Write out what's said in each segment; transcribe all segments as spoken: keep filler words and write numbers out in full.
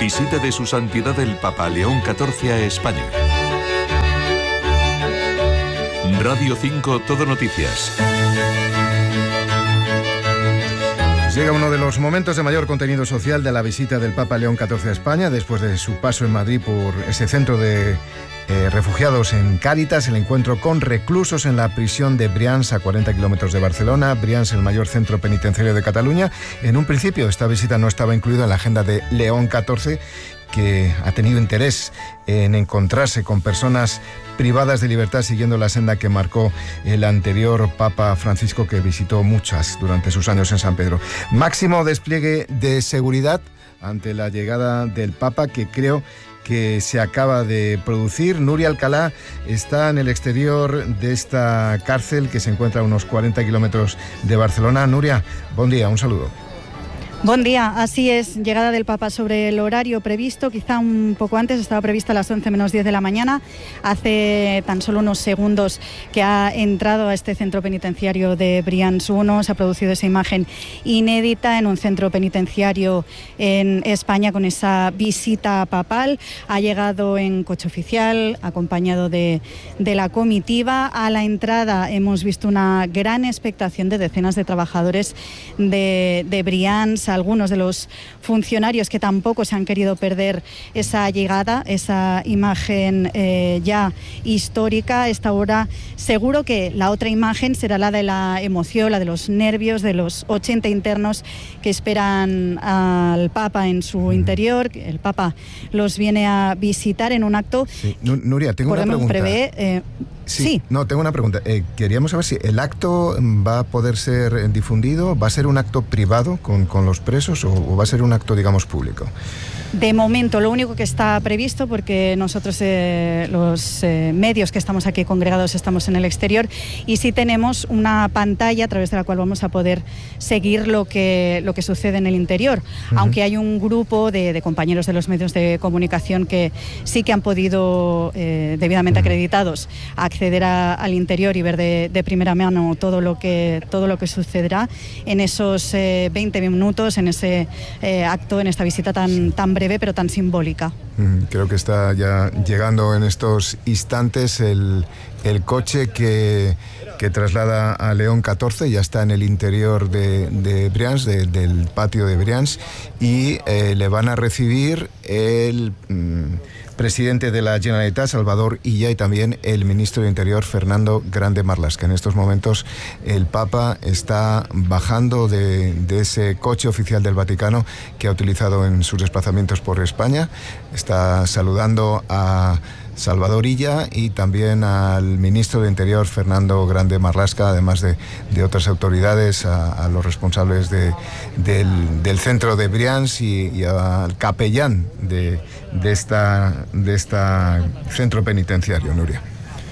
Visita de su santidad el Papa León catorce a España. Radio cinco Todo Noticias. Llega uno de los momentos de mayor contenido social de la visita del Papa León catorce a España, después de su paso en Madrid por ese centro de eh, refugiados en Cáritas, el encuentro con reclusos en la prisión de Brians, a cuarenta kilómetros de Barcelona. Brians, el mayor centro penitenciario de Cataluña. En un principio esta visita no estaba incluida en la agenda de León catorce, que ha tenido interés en encontrarse con personas privadas de libertad siguiendo la senda que marcó el anterior Papa Francisco, que visitó muchas durante sus años en San Pedro. Máximo despliegue de seguridad ante la llegada del Papa, que creo que se acaba de producir. Nuria Alcalá está en el exterior de esta cárcel que se encuentra a unos cuarenta kilómetros de Barcelona. Nuria, buen día, un saludo. Buen día, así es, llegada del Papa sobre el horario previsto, quizá un poco antes, estaba prevista a las once menos diez de la mañana, hace tan solo unos segundos que ha entrado a este centro penitenciario de Brians uno, se ha producido esa imagen inédita en un centro penitenciario en España con esa visita papal, ha llegado en coche oficial, acompañado de, de la comitiva. A la entrada hemos visto una gran expectación de decenas de trabajadores de, de Brians, algunos de los funcionarios que tampoco se han querido perder esa llegada, esa imagen eh, ya histórica. Esta hora seguro que la otra imagen será la de la emoción, la de los nervios de los ochenta internos que esperan al Papa en su interior. El Papa los viene a visitar en un acto. Sí. Nuria, tengo una pregunta. Prevé, eh, Sí, sí. No, tengo una pregunta. Eh, queríamos saber si el acto va a poder ser difundido, ¿va a ser un acto privado con, con los presos o, o va a ser un acto, digamos, público? De momento, lo único que está previsto, porque nosotros eh, los eh, medios que estamos aquí congregados estamos en el exterior, y sí tenemos una pantalla a través de la cual vamos a poder seguir lo que, lo que sucede en el interior, uh-huh. Aunque hay un grupo de, de compañeros de los medios de comunicación que sí que han podido, eh, debidamente uh-huh. acreditados, acceder a, al interior y ver de, de primera mano todo lo que, todo lo que sucederá en esos eh, veinte minutos, en ese eh, acto, en esta visita tan, tan breve, pero tan simbólica. Creo que está ya llegando en estos instantes el, el coche que, que traslada a León catorce, ya está en el interior de, de Brians, de, del patio de Brians, y eh, le van a recibir el mm, presidente de la Generalitat, Salvador Illa, y también el ministro de Interior, Fernando Grande Marlaska. En estos momentos el Papa está bajando de, de ese coche oficial del Vaticano que ha utilizado en sus desplazamientos por España. Está saludando a Salvador Illa y también al ministro de Interior, Fernando Grande Marlaska, además de, de otras autoridades, a, a los responsables de, del, del centro de Brians y, y al capellán de, de esta de esta centro penitenciario, Nuria.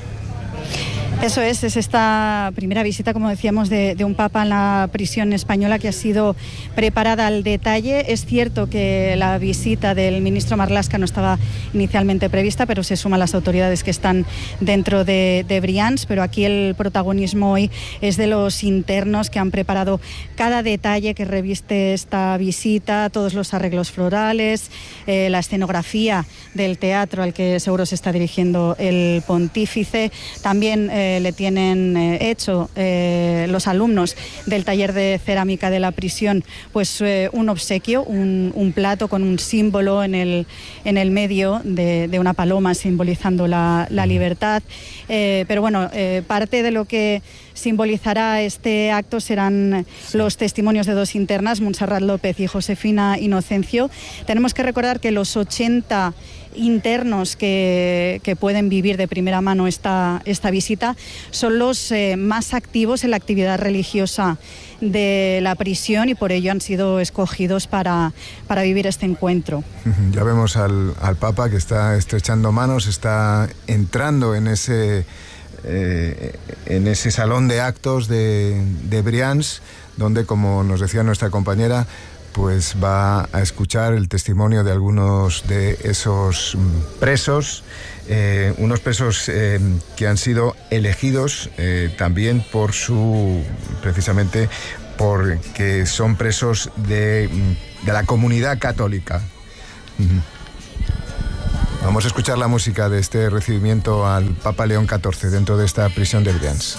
Eso es, es esta primera visita, como decíamos, de, de un Papa en la prisión española, que ha sido preparada al detalle. Es cierto que la visita del ministro Marlaska no estaba inicialmente prevista, pero se suman las autoridades que están dentro de, de Brians. Pero aquí el protagonismo hoy es de los internos, que han preparado cada detalle que reviste esta visita, todos los arreglos florales, eh, la escenografía del teatro al que seguro se está dirigiendo el pontífice. También eh, le tienen eh, hecho eh, los alumnos del taller de cerámica de la prisión pues eh, un obsequio, un, un plato con un símbolo en el, en el medio de, de una paloma simbolizando la, la libertad. Eh, pero bueno, eh, parte de lo que simbolizará este acto serán los testimonios de dos internas, Montserrat López y Josefina Inocencio. Tenemos que recordar que los ochenta internos que, que pueden vivir de primera mano esta, esta visita son los eh, más activos en la actividad religiosa de la prisión, y por ello han sido escogidos para, para vivir este encuentro. Ya vemos al, al Papa que está estrechando manos, está entrando en ese, eh, en ese salón de actos de, de Brians, donde, como nos decía nuestra compañera, pues va a escuchar el testimonio de algunos de esos presos, eh, unos presos eh, que han sido elegidos eh, también por su, precisamente porque son presos de, de la comunidad católica. Uh-huh. Vamos a escuchar la música de este recibimiento al Papa León catorce dentro de esta prisión de Brians.